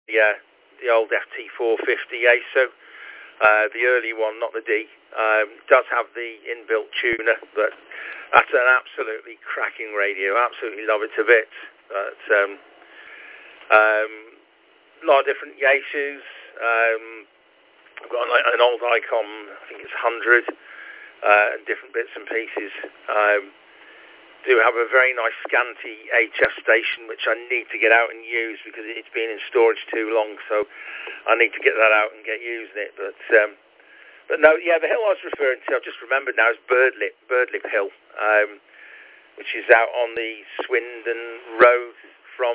the old FT450 ASO, the early one, not the D. Does have the inbuilt tuner, but that's an absolutely cracking radio. Absolutely love it to bits. But a lot of different Yaesus. I've got an old Icom, I think it's 100, and different bits and pieces. Do have a very nice Scanti HF station, which I need to get out and use because it's been in storage too long, so I need to get that out and get using it. But no, yeah, the hill I was referring to, I've just remembered now, is Birdlip Hill, which is out on the Swindon Road from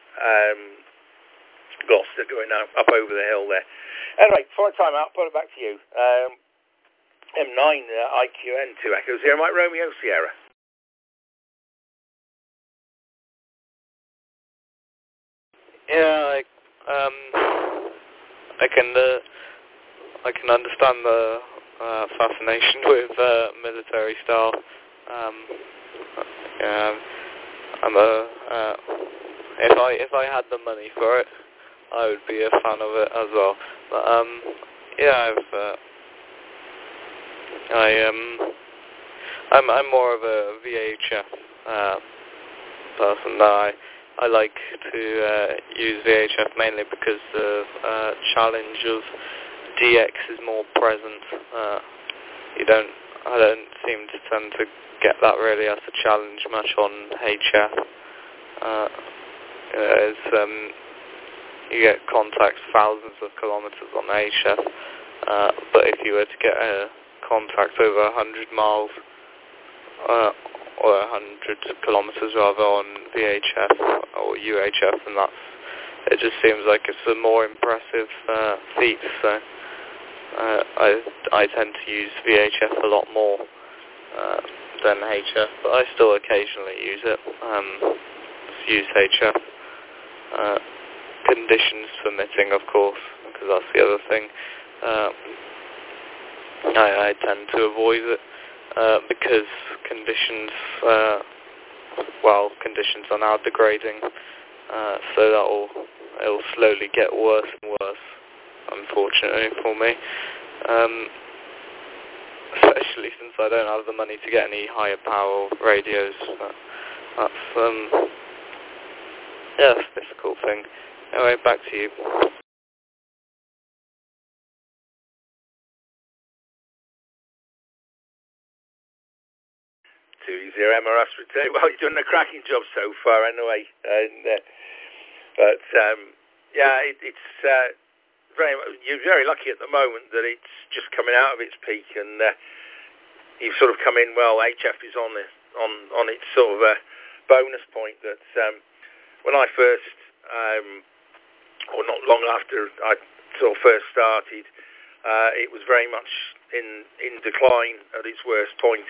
Gloucester, going up over the hill there. Anyway, before I time out, put it back to you. M9 IQN 2 Echo 0 Mike Romeo Sierra. Yeah, I can understand the fascination with military style. If I had the money for it, I would be a fan of it as well. But I'm more of a VHF person. I like to use VHF mainly because the challenge of DX is more present. I don't seem to tend to get that really as a challenge much on HF. You get contacts thousands of kilometers on HF, but if you were to get a contact over 100 miles, or 100 kilometers rather, on VHF or UHF, and it just seems like it's a more impressive feat. So I tend to use VHF a lot more than HF, but I still occasionally use it. Use HF. Conditions permitting, of course, because that's the other thing. I tend to avoid it. Because conditions are now degrading, so it'll slowly get worse and worse, unfortunately for me. Especially since I don't have the money to get any higher power radios. That's a difficult thing. Anyway, back to you. 2-0 MRS return. Well, you've done a cracking job so far, anyway. And it's you're very lucky at the moment that it's just coming out of its peak, and you've sort of come in well. HF is on its sort of bonus point. That when I first, or not long after I sort of first started, it was very much in decline at its worst point.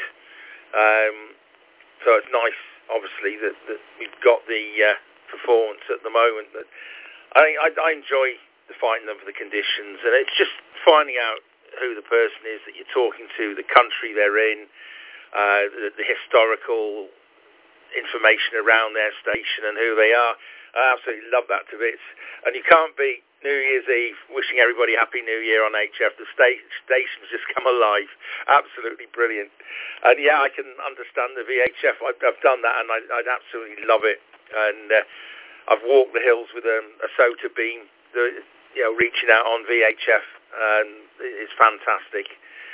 So it's nice, obviously, that we've got the performance at the moment. But I enjoy finding them for the conditions, and it's just finding out who the person is that you're talking to, the country they're in, the historical information around their station and who they are. I absolutely love that to bits. And you can't beat New Year's Eve wishing everybody Happy New Year on HF. The station's just come alive. Absolutely brilliant. And yeah, I can understand the VHF. I've done that, and I'd absolutely love it. And I've walked the hills with a SOTA beam, reaching out on VHF, and it's fantastic.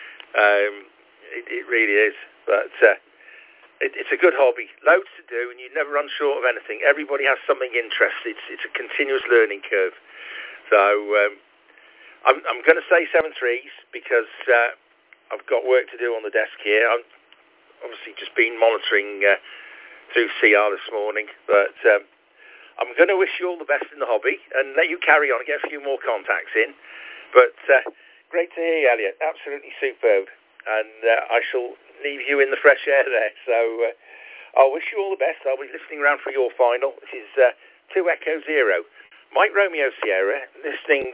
It really is. But it's a good hobby. Loads to do, and you never run short of anything. Everybody has something interesting. It's a continuous learning curve. So I'm going to say 7.3s because I've got work to do on the desk here. I'm obviously just been monitoring through CR this morning, but I'm going to wish you all the best in the hobby and let you carry on and get a few more contacts in. But great to hear you, Elliot. Absolutely superb. And I shall leave you in the fresh air there. So I'll wish you all the best. I'll be listening around for your final. This is 2 Echo 0. Mike Romeo Sierra, listening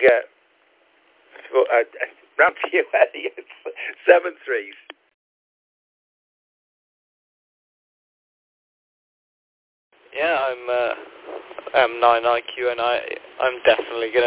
round to you, Elliot. 7.3s. Yeah, I'm M9IQ, and I'm definitely going to